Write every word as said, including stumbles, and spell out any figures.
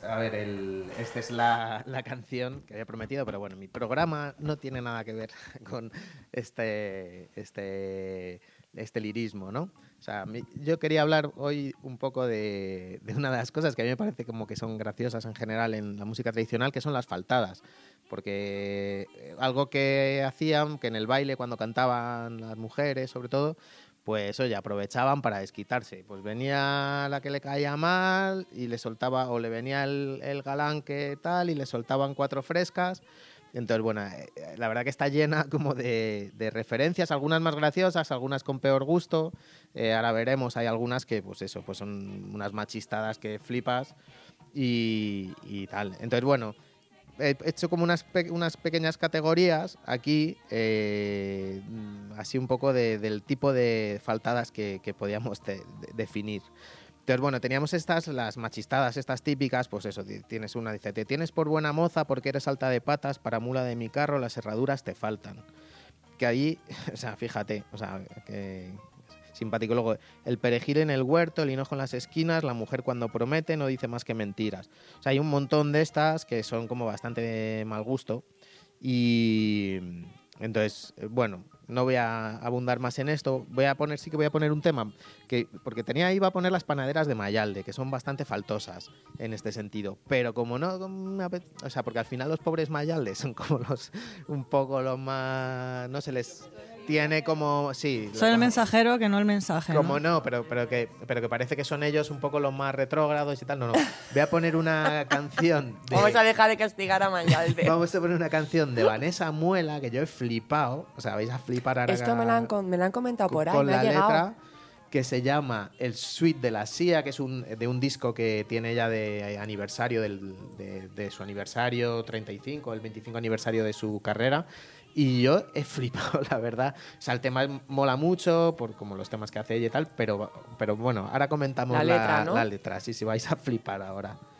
a ver, el, esta es la, la canción que había prometido, pero bueno, mi programa no tiene nada que ver con este, este, este lirismo, ¿no? O sea, mi, yo quería hablar hoy un poco de, de una de las cosas que a mí me parece como que son graciosas en general en la música tradicional, que son las faltadas. Porque algo que hacían, que en el baile cuando cantaban las mujeres, sobre todo, pues oye, aprovechaban para desquitarse. Pues venía la que le caía mal y le soltaba, o le venía el, el galán que tal y le soltaban cuatro frescas. Entonces, bueno, la verdad que está llena como de, de referencias, algunas más graciosas, algunas con peor gusto. Eh, ahora veremos, hay algunas que, pues eso, pues son unas machistadas que flipas y, y tal. Entonces, bueno, he hecho como unas, pe unas pequeñas categorías aquí, eh, así un poco de, del tipo de faltadas que, que podíamos de, de, definir. Entonces, bueno, teníamos estas, las machistadas, estas típicas, pues eso, tienes una, dice, te tienes por buena moza porque eres alta de patas, para mula de mi carro las herraduras te faltan. Que ahí, o sea, fíjate, o sea, que simpático. Luego, el perejil en el huerto, el hinojo en las esquinas, la mujer cuando promete no dice más que mentiras. O sea, hay un montón de estas que son como bastante de mal gusto y entonces, bueno, no voy a abundar más en esto. Voy a poner, sí que voy a poner un tema que, porque tenía, iba a poner las panaderas de Mayalde, que son bastante faltosas en este sentido. Pero como no, o sea, porque al final los pobres Mayaldes son como los, un poco los más, no se les tiene como, sí. Soy el mensajero que no el mensaje, Como ¿no? no, pero, pero, que, pero que parece que son ellos un poco los más retrógrados y tal. No, no. Voy a poner una canción de... Vamos a dejar de castigar a Mayalde. Vamos a poner una canción de Vanessa Muela, que yo he flipado. O sea, vais a flipar ahora. Esto me lo han, me lo han comentado por ahí, con me la ha llegado. letra, que se llama El Suite de la S I A, que es un, de un disco que tiene ella de aniversario, del, de, de su aniversario treinta y cinco, el veinticinco aniversario de su carrera. Y yo he flipado, la verdad. O sea, el tema mola mucho, por como los temas que hace ella y tal, pero, pero bueno, ahora comentamos la letra, la, ¿no? la letra. Sí, sí, vais a flipar ahora.